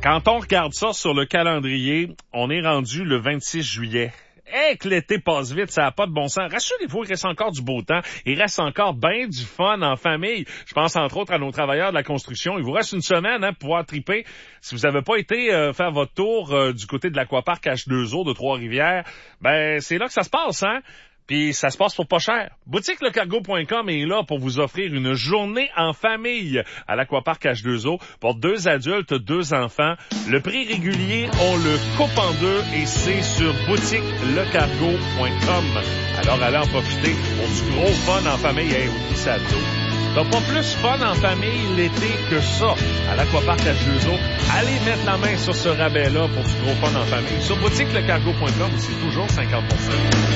Quand on regarde ça sur le calendrier, on est rendu le 26 juillet. Que l'été passe vite, ça n'a pas de bon sens. Rassurez-vous, il reste encore du beau temps. Il reste encore bien du fun en famille. Je pense entre autres à nos travailleurs de la construction. Il vous reste une semaine pour pouvoir triper. Si vous n'avez pas été faire votre tour du côté de l'aquapark H2O de Trois-Rivières, ben c'est là que ça se passe, hein? Puis ça se passe pour pas cher. BoutiqueLeCargo.com est là pour vous offrir une journée en famille à l'aquapark H2O pour 2 adultes, 2 enfants. Le prix régulier, on le coupe en 2 et c'est sur BoutiqueLeCargo.com. Alors allez en profiter pour du gros fun en famille. Oublie ça d'eau. T'as pas plus fun en famille l'été que ça à l'aquapark H2O. Allez mettre la main sur ce rabais-là pour du gros fun en famille. Sur BoutiqueLeCargo.com, c'est toujours 50%.